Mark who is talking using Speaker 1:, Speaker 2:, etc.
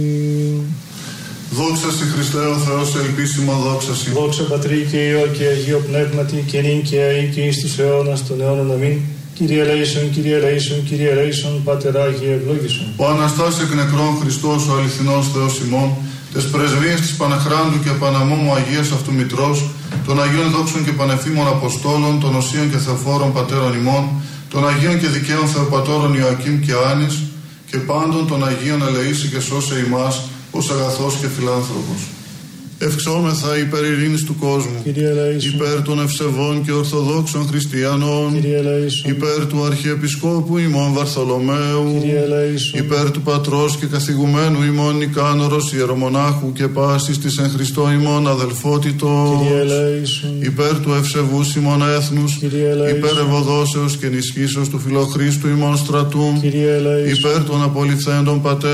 Speaker 1: Δόξα σοι Χριστέ ο Θεός ελπίσιμο δόξα σοι.
Speaker 2: Δόξα Πατρί και Υιό και Αγίο Πνεύματι και νυν και αεί και εις τους αιώνας των αιώνων αμήν. Κύριε ελέησον, Κύριε ελέησον, Κύριε ελέησον, Πάτερ Άγιε ευλόγησον.
Speaker 1: Ο Αναστάς εκ νεκρών Χριστός ο αληθινός Θεός ημών, τες πρεσβείες της Παναχράντου και Παναμόμου Αγίας αυτού Μητρός, των Αγίων Δόξων και Πανεφήμων Αποστόλων, των Οσίων και Θεοφόρων Πατέρων ημών, των Αγίων και Δικαίων Θεοπατώρων Ιωακήμ και Άνης, και πάντων των Αγίων ελεήσει και σώσε ημάς, ως αγαθός και φιλάνθρωπος. Ευξόμεθα υπέρ ειρήνης του κόσμου, υπέρ των ευσεβών και ορθοδόξων χριστιανών, υπέρ του Αρχιεπισκόπου ημών Βαρθολομαίου, υπέρ του Πατρός και καθηγουμένου ημών Νικάνορος Ιερομονάχου και πάσης της εν Χριστώ ημών αδελφότητος, υπέρ του ευσεβούς ημών έθνους, υπέρ ευωδόσεως και ενισχύσεως του Φιλοχρίστου ημών στρατού, υπέρ των απολυθέντων πατέρων